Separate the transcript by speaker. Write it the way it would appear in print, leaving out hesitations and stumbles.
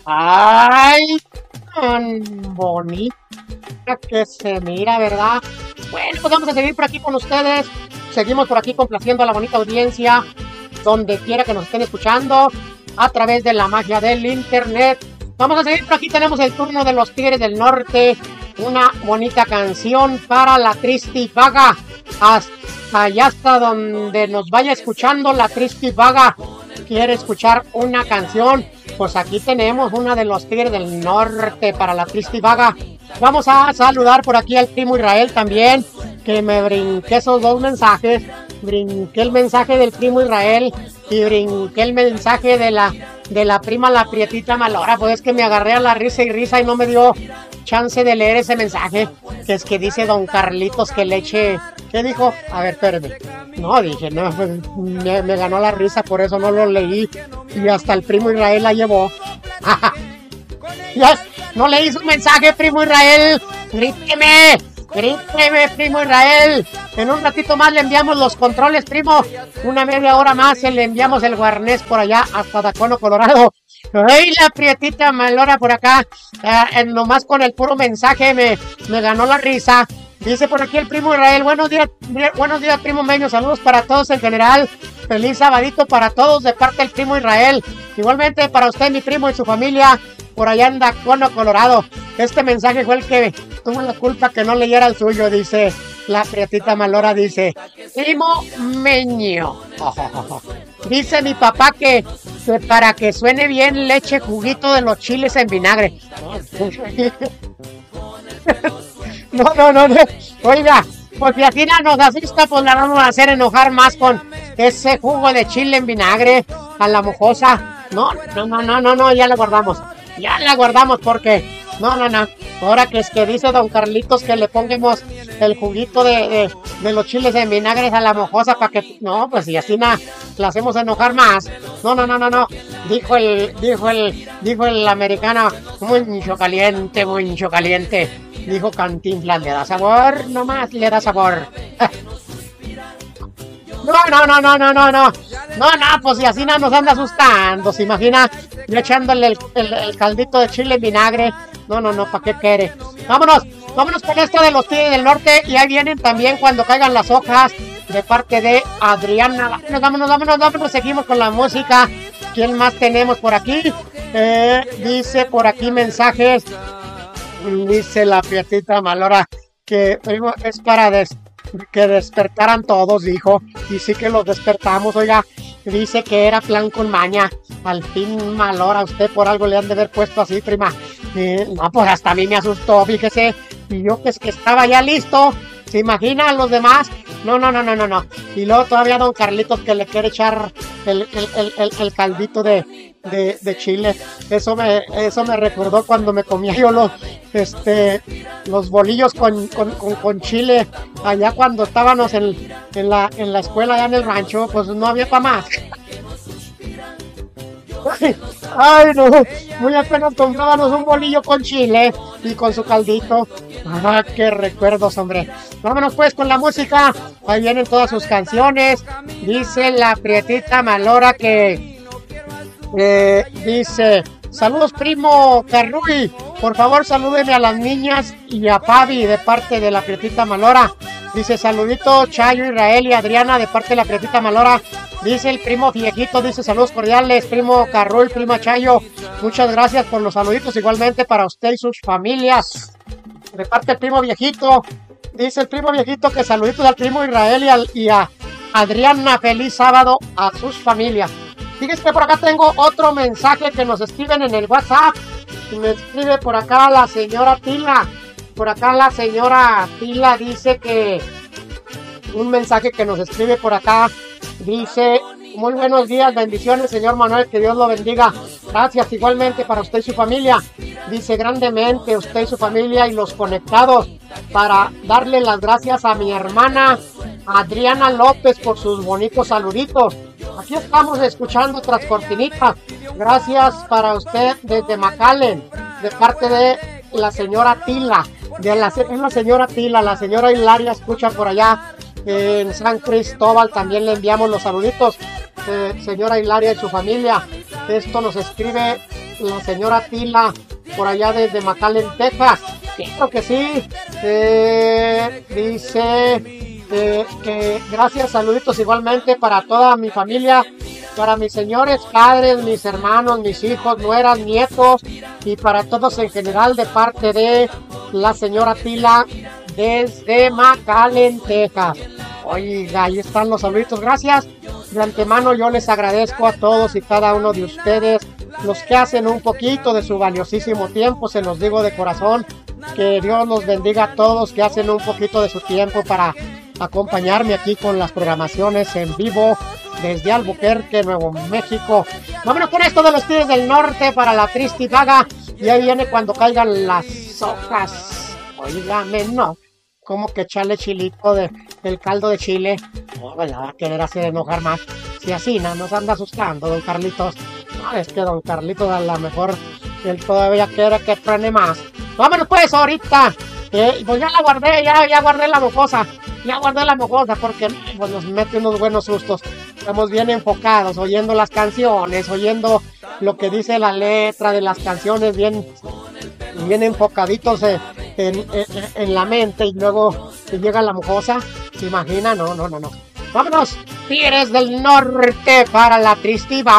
Speaker 1: Ay, tan bonita que se mira, ¿verdad? Bueno, pues vamos a seguir por aquí con ustedes. Seguimos por aquí complaciendo a la bonita audiencia, donde quiera que nos estén escuchando, a través de la magia del internet. Vamos a seguir por aquí, tenemos el turno de los Tigres del Norte. Una bonita canción para la triste vaga. Hasta allá, hasta donde nos vaya escuchando la triste vaga quiere escuchar una canción, pues aquí tenemos una de los Tigres del Norte para la triste vaga. Vamos a saludar por aquí al primo Israel también, que me brinqué esos dos mensajes. Brinqué el mensaje del primo Israel y brinqué el mensaje de la prima la Prietita Malora. Pues es que me agarré a la risa y risa y no me dio chance de leer ese mensaje, que es que dice don Carlitos que le eche... ¿Qué dijo? A ver, espérame. No, dije, no, pues, me ganó la risa, por eso no lo leí. Y hasta el primo Israel la llevó. Ya, no leí su mensaje, primo Israel. Gríteme, gríteme, primo Israel. En un ratito más le enviamos los controles, primo. Una media hora más le enviamos el guarnés por allá hasta Dacono, Colorado. ¡Ay, la Prietita Malora por acá! Nomás con el puro mensaje me ganó la risa. Dice por aquí el primo Israel, buenos días, primo Meño, saludos para todos en general, feliz sabadito para todos de parte del primo Israel, igualmente para usted, mi primo y su familia, por allá en Dacono, Colorado. Este mensaje fue el que tuvo la culpa que no leyera el suyo, dice la Prietita Malora, dice, primo Meño, dice mi papá que para que suene bien le eche juguito de los chiles en vinagre. No. Oiga, porque así nos asusta, pues la vamos a hacer enojar más con ese jugo de chile en vinagre a la mojosa. No, ya la guardamos porque... No. Ahora que es que dice don Carlitos que le pongamos el juguito de los chiles en vinagre a la mojosa para que... No, pues y así la hacemos enojar más. No. Dijo el americano, mucho caliente. Dijo Cantinflas, le da sabor, nomás le da sabor. No, pues si así nos anda asustando, se imagina yo echándole el caldito de chile en vinagre. No, ¿para qué quiere? Vámonos con esto de los Tigres del Norte y ahí vienen también cuando caigan las hojas de parte de Adriana. Vámonos, seguimos con la música. ¿Quién más tenemos por aquí? Dice por aquí mensajes. Dice la Prietita Malora que es para que despertaran todos, dijo. Y sí que los despertamos, oiga. Dice que era plan con maña. Al fin, Malora, usted por algo le han de haber puesto así, prima. No, pues hasta a mí me asustó, fíjese. Y yo que estaba ya listo. ¿Se imagina a los demás? No. Y luego todavía don Carlitos que le quiere echar el caldito de chile. Eso me recordó cuando me comía yo los bolillos con chile allá cuando estábamos en la escuela allá en el rancho, pues no había para más. Ay, no, muy apenas comprábamos un bolillo con chile y con su caldito. Ah, qué recuerdos, hombre. Vámonos pues con la música. Ahí vienen todas sus canciones. Dice la Prietita Malora que dice, saludos primo Carruy, por favor salúdeme a las niñas y a Pavi de parte de la Prietita Malora. Dice saludito Chayo, Israel y Adriana de parte de la Prietita Malora. Dice el primo Viejito, dice saludos cordiales, primo Carruy, prima Chayo, muchas gracias por los saluditos, igualmente para usted y sus familias. De parte del primo Viejito, dice el primo Viejito que saluditos al primo Israel y a Adriana, feliz sábado a sus familias. Fíjense que por acá tengo otro mensaje que nos escriben en el WhatsApp. Y me escribe por acá la señora Tila. Por acá la señora Tila dice que... Un mensaje que nos escribe por acá. Dice, muy buenos días, bendiciones, señor Manuel, que Dios lo bendiga. Gracias, igualmente para usted y su familia. Dice grandemente usted y su familia y los conectados para darle las gracias a mi hermana Adriana López por sus bonitos saluditos. Aquí estamos escuchando tras cortinita. Gracias para usted desde McAllen, de parte de la señora Tila. Es la señora Tila, la señora Hilaria escucha por allá en San Cristóbal. También le enviamos los saluditos, señora Hilaria y su familia. Esto nos escribe la señora Tila, por allá desde McAllen, Texas. Claro que sí. Dice que gracias, saluditos igualmente para toda mi familia, para mis señores padres, mis hermanos, mis hijos, nueras, nietos y para todos en general de parte de la señora Tila desde McAllen, Texas. Oiga, ahí están los saluditos, gracias. De antemano yo les agradezco a todos y cada uno de ustedes, los que hacen un poquito de su valiosísimo tiempo, se los digo de corazón, que Dios los bendiga a todos que hacen un poquito de su tiempo para acompañarme aquí con las programaciones en vivo desde Albuquerque, Nuevo México. Vámonos con esto de los Tigres del Norte para la triste vaga, y ahí viene cuando caigan las hojas. Óigame, no, como que echarle chilito del caldo de chile. No, me la va a querer hacer enojar más. Si así no nos anda asustando, don Carlitos. No, es que don Carlitos a lo mejor él todavía quiere que truene más. Vámonos pues ahorita. Pues ya la guardé, ya guardé la mojosa. Ya guardé la mojosa porque pues, nos mete unos buenos sustos. Estamos bien enfocados, oyendo las canciones, oyendo lo que dice la letra de las canciones, bien enfocaditos en la mente, y luego si llega la mojosa, ¿se imagina? No. Vámonos, Tigres del Norte para la triste